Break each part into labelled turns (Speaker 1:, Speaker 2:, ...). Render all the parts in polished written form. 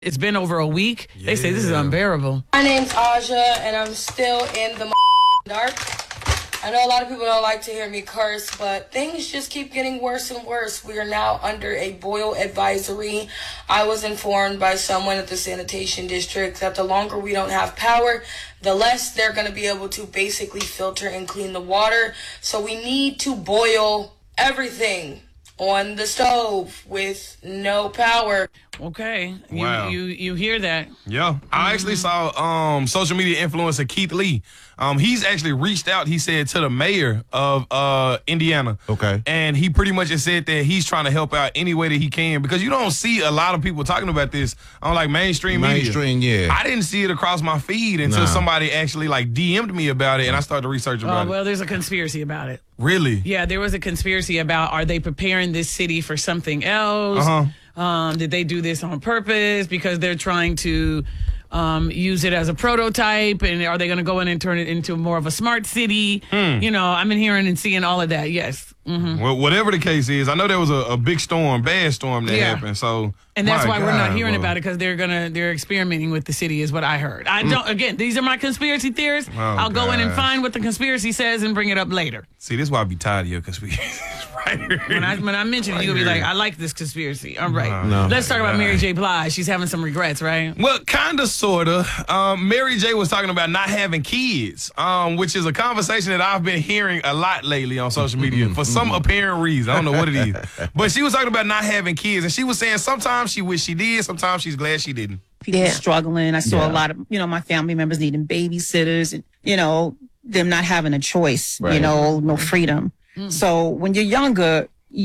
Speaker 1: It's been over a week. Yeah. They say this is unbearable.
Speaker 2: My name's Aja, and I'm still in the dark. I know a lot of people don't like to hear me curse, but things just keep getting worse and worse. We are now under a boil advisory. I was informed by someone at the sanitation district that the longer we don't have power, the less they're going to be able to basically filter and clean the water. So we need to boil everything on the stove with no power.
Speaker 1: Okay.
Speaker 3: Wow.
Speaker 1: You hear that?
Speaker 3: Yeah. I actually saw social media influencer Keith Lee. He's actually reached out, he said, to the mayor of Indiana.
Speaker 4: Okay.
Speaker 3: And he pretty much has said that he's trying to help out any way that he can, because you don't see a lot of people talking about this on like mainstream media.
Speaker 4: Mainstream, yeah.
Speaker 3: I didn't see it across my feed until somebody actually like DM'd me about it, and I started to research about it.
Speaker 1: Well, there's a conspiracy about it.
Speaker 3: Really?
Speaker 1: Yeah, there was a conspiracy about, are they preparing this city for something else? Did they do this on purpose because they're trying to use it as a prototype, and are they going to go in and turn it into more of a smart city? You know, I've been hearing and seeing all of that. Yes.
Speaker 3: Well, whatever the case is, I know there was a big storm, bad storm that happened. So,
Speaker 1: and that's why we're not hearing about it, because they're experimenting with the city, is what I heard. I don't. Again, these are my conspiracy theories. I'll go in and find what the conspiracy says and bring it up later.
Speaker 3: See, this is why I be tired of your conspiracy. Right here.
Speaker 1: When I mention it, you'll be like, I like this conspiracy. All right. Let's talk about Mary J. Blige. She's having some regrets, right?
Speaker 3: Well, kind of, sort of. Mary J. was talking about not having kids, which is a conversation that I've been hearing a lot lately on social media for some apparent reason. I don't know what it is. But she was talking about not having kids, and she was saying sometimes she wished she did, sometimes she's glad she didn't.
Speaker 5: People struggling. I saw a lot of, my family members needing babysitters and, them not having a choice, no freedom. So when you're younger,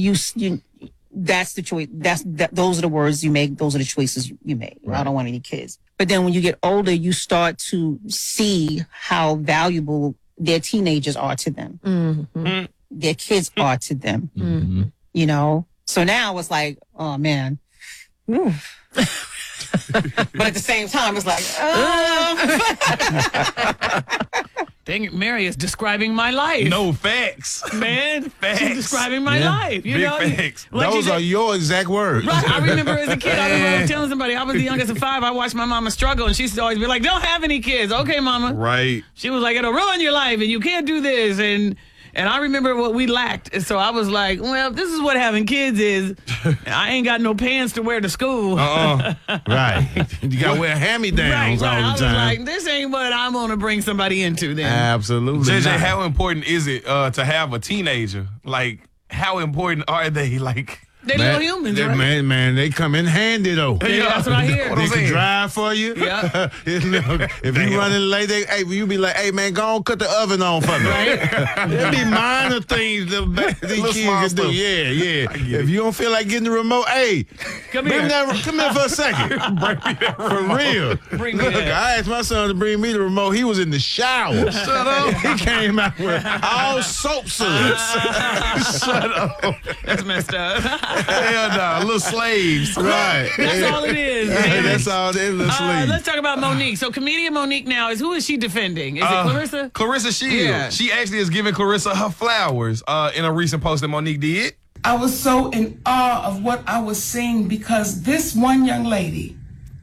Speaker 5: that's the choice. Those are the words you make. Those are the choices you make. Right. I don't want any kids. But then when you get older, you start to see how valuable their teenagers are to them. Their kids are to them. So now it's like, oh man. But at the same time, it's like,
Speaker 1: Dang it, Mary is describing my life.
Speaker 3: No, facts.
Speaker 1: Man,
Speaker 3: facts.
Speaker 1: She's describing my life.
Speaker 3: Big facts.
Speaker 1: Like
Speaker 4: those are your exact words.
Speaker 1: Right. I remember as a kid, I remember telling somebody I was the youngest of 5. I watched my mama struggle, and she used to always be like, don't have any kids. Okay, mama.
Speaker 3: Right.
Speaker 1: She was like, it'll ruin your life, and you can't do this. And I remember what we lacked. And so I was like, well, this is what having kids is. I ain't got no pants to wear to school.
Speaker 4: Right. You got to wear hand-me-downs all the time.
Speaker 1: I was like, this ain't what I'm going to bring somebody into then.
Speaker 4: Absolutely.
Speaker 3: JJ, how important is it to have a teenager? Like, how important are they? Like,
Speaker 1: they're little humans, right?
Speaker 4: Man, they come in handy, though.
Speaker 1: Yeah, that's what I hear.
Speaker 4: They can drive for you.
Speaker 1: Yeah.
Speaker 4: If you running late, you be like, hey, man, go on, cut the oven on for me.
Speaker 1: Right?
Speaker 4: There'll be minor things that these kids can do. Yeah. If you don't feel like getting the remote, hey, come here for a second.
Speaker 3: Bring me that remote.
Speaker 4: For real.
Speaker 1: Bring me
Speaker 4: Look,
Speaker 1: that.
Speaker 4: I asked my son to bring me the remote. He was in the shower.
Speaker 3: Shut up.
Speaker 4: He came out with all soap suds.
Speaker 3: Shut up.
Speaker 1: That's messed up.
Speaker 3: Hell no, little slaves.
Speaker 4: Right.
Speaker 1: That's all it is. Man.
Speaker 4: That's all it is, little slaves.
Speaker 1: Let's talk about Monique. So comedian Monique now who is she defending? Is it Clarissa?
Speaker 3: Clarissa Shields.
Speaker 1: Yeah.
Speaker 3: She actually is giving Clarissa her flowers in a recent post that Monique did.
Speaker 6: I was so in awe of what I was seeing, because this one young lady,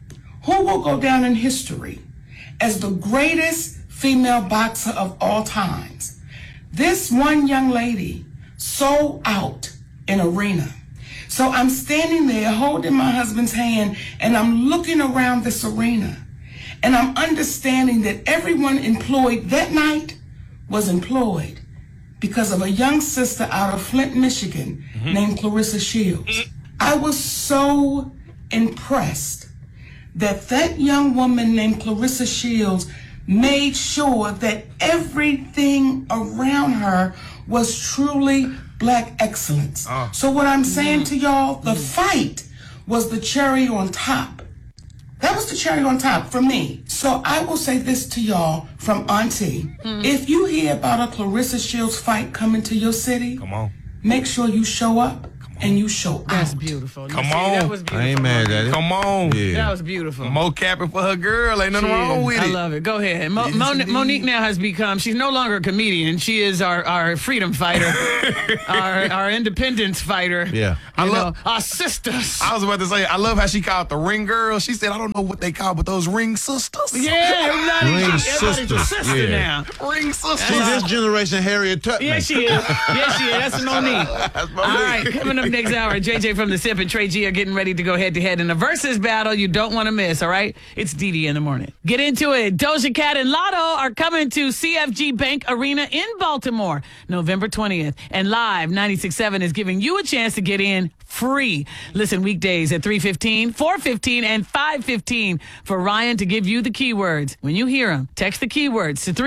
Speaker 6: who will go down in history as the greatest female boxer of all times, this one young lady sold out an arena. So I'm standing there holding my husband's hand, and I'm looking around this arena, and I'm understanding that everyone employed that night was employed because of a young sister out of Flint, Michigan, named Clarissa Shields. I was so impressed that that young woman named Clarissa Shields made sure that everything around her was truly Black excellence. So what I'm saying to y'all, the fight was the cherry on top. That was the cherry on top for me. So I will say this to y'all from Auntie. If you hear about a Clarissa Shields fight coming to your city,
Speaker 3: Come on.
Speaker 6: make sure you show up. and you show
Speaker 1: That's
Speaker 6: out.
Speaker 1: beautiful.
Speaker 3: Come
Speaker 1: See,
Speaker 3: on.
Speaker 1: That was beautiful.
Speaker 4: I ain't mad at it.
Speaker 3: Come on.
Speaker 4: Yeah.
Speaker 1: That was beautiful.
Speaker 3: Mo capping for her girl. Ain't nothing wrong with it.
Speaker 1: I love it. Go ahead.
Speaker 3: Yes, indeed.
Speaker 1: Monique now has become, she's no longer a comedian. She is our freedom fighter, our independence fighter.
Speaker 4: Yeah.
Speaker 3: I love
Speaker 1: our sisters.
Speaker 3: I was about to say, I love how she called the ring girl. She said, I don't know what they call, but those ring sisters.
Speaker 1: Yeah, everybody's
Speaker 4: Ring
Speaker 1: a
Speaker 4: sisters.
Speaker 1: sister
Speaker 4: Yeah.
Speaker 1: now.
Speaker 3: Ring sisters.
Speaker 4: She's this generation Harriet Tubman.
Speaker 1: Yes, she is. Yes, she is. That's Monique. All right, coming up next hour, JJ from The Sip and Trey G are getting ready to go head-to-head in a versus battle you don't want to miss, all right? It's Didi in the morning. Get into it. Doja Cat and Lotto are coming to CFG Bank Arena in Baltimore, November 20th. And Live 96.7 is giving you a chance to get in free. Listen weekdays at 3:15, 4:15, and 5:15 for Ryan to give you the keywords. When you hear them, text the keywords to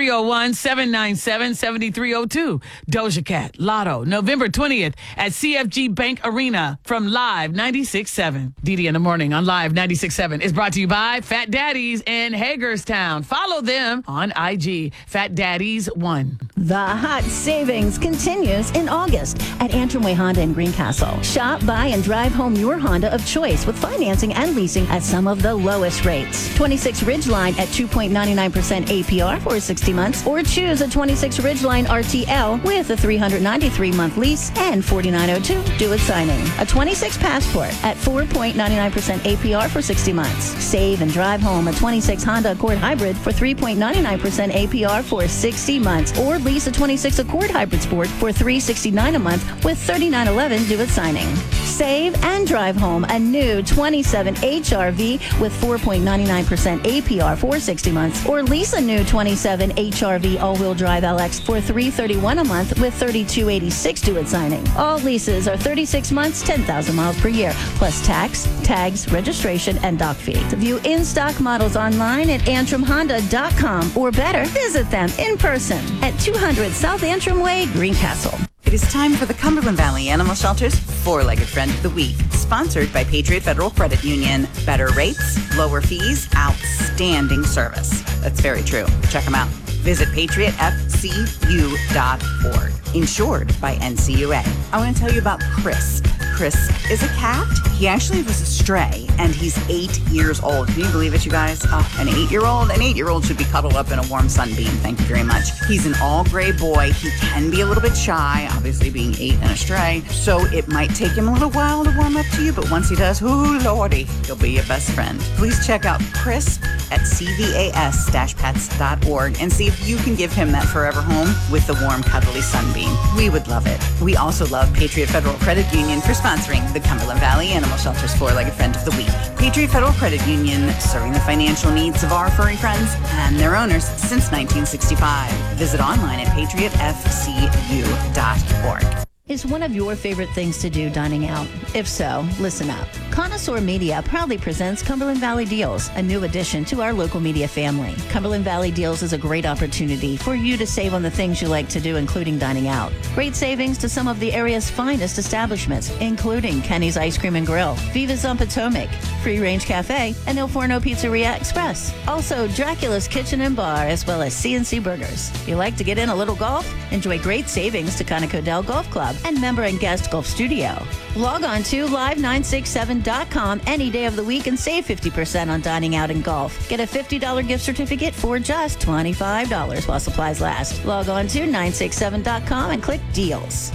Speaker 1: 301-797-7302. Doja Cat, Lotto, November 20th at CFG Bank Arena from Live 96.7. Didi in the morning on Live 96.7 is brought to you by Fat Daddies in Hagerstown. Follow them on IG, Fat Daddies 1.
Speaker 7: The hot savings continues in August at Antrim Way Honda in Greencastle. Shop, buy, and drive home your Honda of choice with financing and leasing at some of the lowest rates. 26 Ridgeline at 2.99% APR for 60 months, or choose a 26 Ridgeline RTL with a 393-month lease and $49.02 due at signing. A 26 Passport at 4.99% APR for 60 months. Save and drive home a 26 Honda Accord Hybrid for 3.99% APR for 60 months, or lease a 26 Accord Hybrid Sport for $369 a month with $39.11 due at signing. Save and drive home a new 27 HRV with 4.99% APR for 60 months, or lease a new 27 HRV all-wheel drive LX for $331 a month with $32.86 due at signing. All leases are 36 months, 10,000 miles per year, plus tax, tags, registration, and dock fee. To view in-stock models online at AntrimHonda.com, or better, visit them in person at 200 South Antrim Way, Greencastle.
Speaker 8: It is time for the Cumberland Valley Animal Shelter's Four-Legged Friend of the Week, sponsored by Patriot Federal Credit Union. Better rates, lower fees, outstanding service. That's very true. Check them out. Visit patriotfcu.org. Insured by NCUA. I want to tell you about Chris. Chris is a cat. He actually was a stray, and he's 8 years old. Can you believe it, you guys? An 8-year-old should be cuddled up in a warm sunbeam. Thank you very much. He's an all-gray boy. He can be a little bit shy, obviously being 8 and a stray, so it might take him a little while to warm up to you, but once he does, ooh, lordy, he'll be your best friend. Please check out Chris at cvas-pets.org and see if you can give him that forever home with the warm, cuddly sunbeam. We would love it. We also love Patriot Federal Credit Union for sponsoring the Cumberland Valley Animal Shelter's Four-Legged Friend of the Week. Patriot Federal Credit Union, serving the financial needs of our furry friends and their owners since 1965. Visit online at patriotfcu.org.
Speaker 7: Is one of your favorite things to do dining out? If so, listen up. Connoisseur Media proudly presents Cumberland Valley Deals, a new addition to our local media family. Cumberland Valley Deals is a great opportunity for you to save on the things you like to do, including dining out. Great savings to some of the area's finest establishments, including Kenny's Ice Cream and Grill, Viva's on Potomac, Free Range Cafe, and Il Forno Pizzeria Express. Also, Dracula's Kitchen and Bar, as well as CNC Burgers. If you like to get in a little golf, enjoy great savings to Conoco Golf Club and member and guest golf studio. Log on to live967.com any day of the week and save 50% on dining out and golf. Get a $50 gift certificate for just $25 while supplies last. Log on to 967.com and click deals.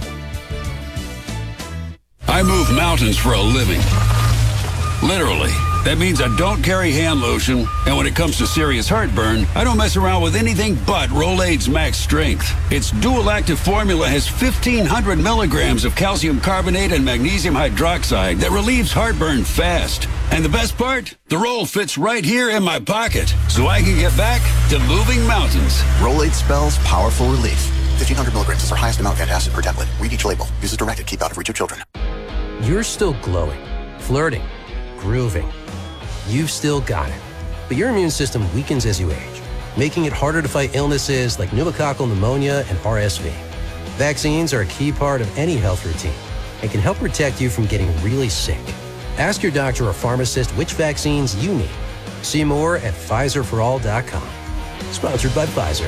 Speaker 9: I move mountains for a living. Literally. That means I don't carry hand lotion, and when it comes to serious heartburn, I don't mess around with anything but Rolaids Max Strength. Its dual-active formula has 1,500 milligrams of calcium carbonate and magnesium hydroxide that relieves heartburn fast. And the best part? The roll fits right here in my pocket, so I can get back to moving mountains.
Speaker 10: Rolaids spells powerful relief. 1,500 milligrams is our highest amount of antacid per tablet. Read each label. Use as directed. Keep out of reach of children.
Speaker 11: You're still glowing, flirting, grooving. You've still got it. But your immune system weakens as you age, making it harder to fight illnesses like pneumococcal pneumonia and RSV. Vaccines are a key part of any health routine and can help protect you from getting really sick. Ask your doctor or pharmacist which vaccines you need. See more at PfizerForAll.com. Sponsored by Pfizer.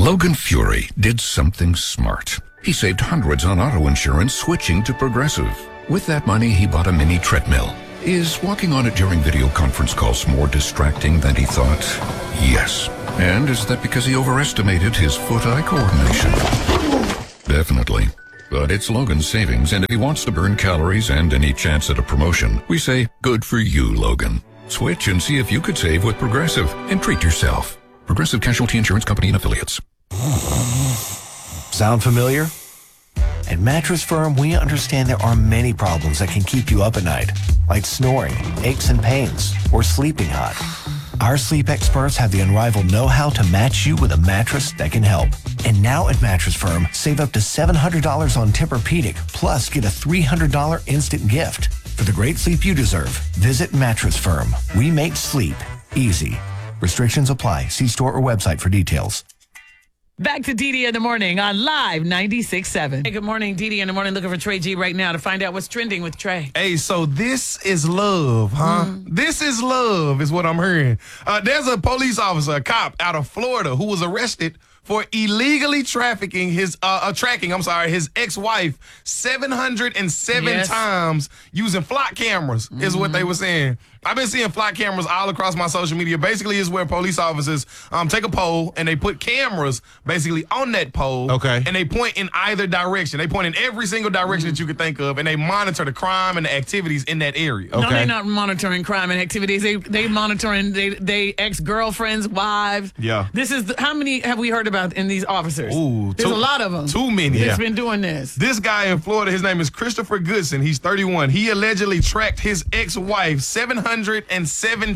Speaker 12: Logan Fury did something smart. He saved hundreds on auto insurance switching to Progressive. With that money, he bought a mini treadmill. Is walking on it during video conference calls more distracting than he thought? Yes. And is that because he overestimated his foot-eye coordination? Definitely. But it's Logan's savings, and if he wants to burn calories and any chance at a promotion, we say, good for you, Logan. Switch and see if you could save with Progressive and treat yourself. Progressive Casualty Insurance Company and Affiliates.
Speaker 13: Sound familiar? At Mattress Firm, we understand there are many problems that can keep you up at night, like snoring, aches and pains, or sleeping hot. Our sleep experts have the unrivaled know-how to match you with a mattress that can help. And now at Mattress Firm, save up to $700 on Tempur-Pedic, plus get a $300 instant gift. For the great sleep you deserve, visit Mattress Firm. We make sleep easy. Restrictions apply. See store or website for details.
Speaker 1: Back to Dee in the morning on Live 96.7. Hey, good morning, Dee in the morning. Looking for Trey G right now to find out what's trending with Trey.
Speaker 3: Hey, so this is love, huh? This is love is what I'm hearing. There's a police officer, a cop out of Florida who was arrested for illegally tracking his ex-wife 707 times using flock cameras, is what they were saying. I've been seeing flock cameras all across my social media. Basically, is where police officers take a pole and they put cameras basically on that pole.
Speaker 4: Okay.
Speaker 3: And they point in either direction. They point in every single direction that you could think of, and they monitor the crime and the activities in that area.
Speaker 1: No, they're not monitoring crime and activities. They monitoring they ex-girlfriends, wives.
Speaker 3: Yeah.
Speaker 1: This is how many have we heard about in these officers?
Speaker 3: Ooh,
Speaker 1: there's a lot of them.
Speaker 3: Too many.
Speaker 1: That's been doing this.
Speaker 3: This guy in Florida, his name is Christopher Goodson. He's 31. He allegedly tracked his ex-wife 717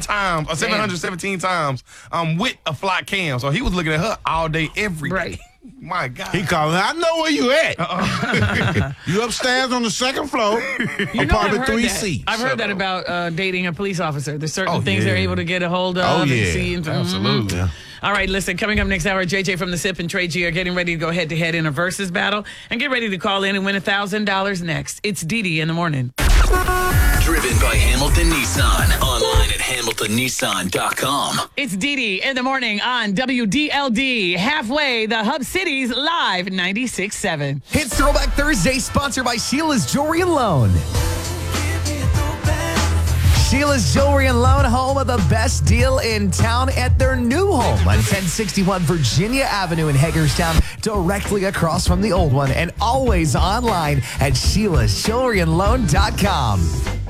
Speaker 3: times with a flock cam. So he was looking at her all day, every day. My God.
Speaker 4: He calling, I know where you at. You upstairs on the second floor, apartment 3C.
Speaker 1: I've heard that about dating a police officer. There's certain things they're able to get a hold of.
Speaker 4: Oh, yeah.
Speaker 1: And see.
Speaker 3: Absolutely.
Speaker 1: Yeah. All right, listen, coming up next hour, JJ from The Sip and Trey G are getting ready to go head-to-head in a versus battle. And get ready to call in and win $1,000 next. It's Dee in the morning.
Speaker 14: Driven by Hamilton Nissan. Online at HamiltonNissan.com.
Speaker 1: It's Dee in the morning on WDLD. Halfway, the Hub Cities Live 96.7.
Speaker 15: It's Throwback Thursday, sponsored by Sheila's Jewelry and Loan. Sheila's Jewelry and Loan, home of the best deal in town at their new home on 1061 Virginia Avenue in Hagerstown, directly across from the old one, and always online at SheilasJewelryandLoan.com.